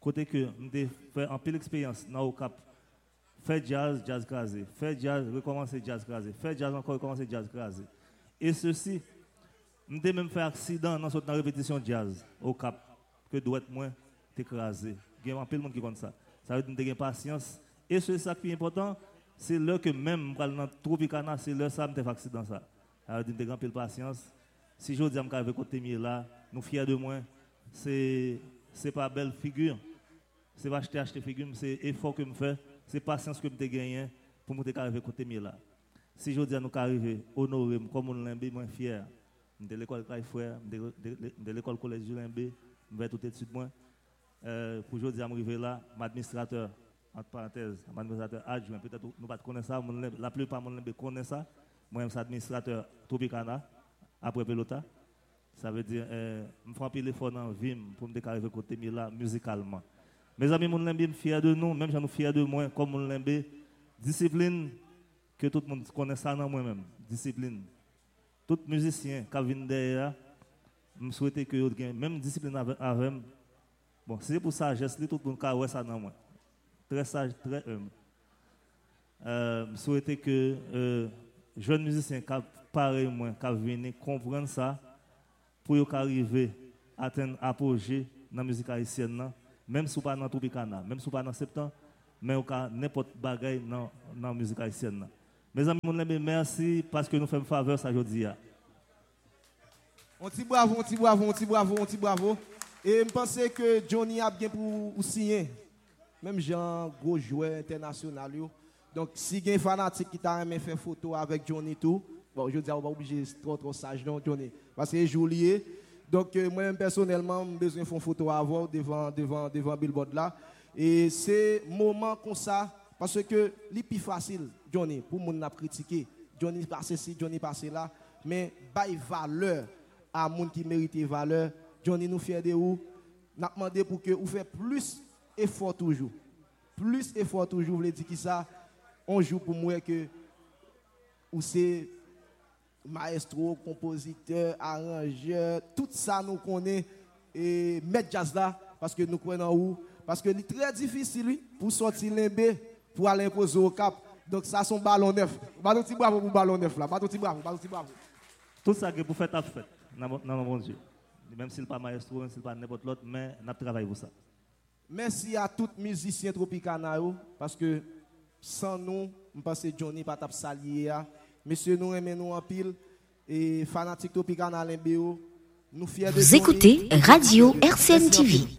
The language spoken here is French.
côté que nous fait en pile expérience dans au cap. Faire jazz, jazz crasé. Faire jazz, recommencer jazz crasé. Faire jazz encore, recommencer jazz crasé. Et ceci, nous avons même fait accident dans la répétition de jazz au cap. Que doit être moins écrasé. Il y a un peu de monde qui compte ça. Ça veut dire que nous avons patience. Et c'est ça qui est important, c'est là que même dans Tropicana, c'est là que ça me fait accident. Ça veut dire que nous avons un peu de patience. Si je dis que je côté là, nous sommes fiers de moi. C'est pas belle figure. C'est pas acheter figure, c'est effort que je fais. C'est patience que je gagne pour me arriver côté là. Si je dis que nous arriver honorer comme on l'aime, moi fier. De l'école Frère, de l'école collège Julien B, je vais tout de suite moi. Pour aujourd'hui arriver là, l'administrateur, entre parenthèses, l'administrateur adjoint, peut-être nous ne connaissons pas ça, la plupart de nous connaissent ça. Moi, je suis administrateur Tropicana, après Pelota. Ça veut dire, je fais un peu l'effort dans la vie pour me arriver côté là, musicalement. Mes amis, je suis fier de nous, même si nous fiers de moi, comme je l'aime, discipline, que tout le monde connaît ça dans moi-même, discipline. Tout musicien qui vient derrière, je souhaite que vous ayez même discipline avec. Bon, c'est pour ça que tout le monde qui a ça dans moi. Très sage, très humble. Je souhaite que jeunes musiciens qui pareil moi, qui viennent comprendre ça, pour arriver à atteindre apogée dans la musique haïtienne, même si ce n'est pas dans Tropicana, même si ce n'est pas dans Septembre, mais n'importe quel bagage dans la musique haïtienne. Mes amis, merci parce que nous faisons faveur ça aujourd'hui. On t'y bravo, on t'y bravo, on t'y bravo, on t'y bravo. Et je pense que Johnny a bien pour signer. Même Jean, gros joueur international. Donc, si il y a un fanatique qui t'a aimé faire photo avec Johnny tout, bon, je dis, on va obligé trop sage, non, Johnny. Parce que je lié. Donc, moi-même, personnellement, j'ai besoin de faire une photo avant devant Billboard là. Et c'est moment comme ça, parce que c'est plus facile, Johnny, pour moun n'a critiquer. Johnny passe ici, Johnny passe là. Mais, bail valeur à moun qui mérite valeur. Johnny nous fier de vous. N'a demandé pour que vous fassiez plus effort toujours. Plus effort toujours, vous voulez dire qui ça? On joue pour moi que ou c'est maestro, compositeur, arrangeur, tout ça nous connaît et mettre jazz là parce que nous connaissons où. Parce que c'est très difficile pour sortir l'embé, pour aller imposer au cap. Donc ça, c'est un ballon neuf. Ballon petit bravo pour ballon neuf là. Ballon petit bravo, ballon petit bravo. Tout ça que vous faites à fait, dans mon Dieu. Même s'il n'est pas maestro, même s'il n'est pas n'importe l'autre, mais nous travaillons pour ça. Merci à tous les musiciens Tropicana, parce que sans nous, je pense que Johnny pas tap salier. Monsieur, nous aimons nous en pile. Et fanatique Tropicana, nous fiers de Vous écoutez Radio RCN TV.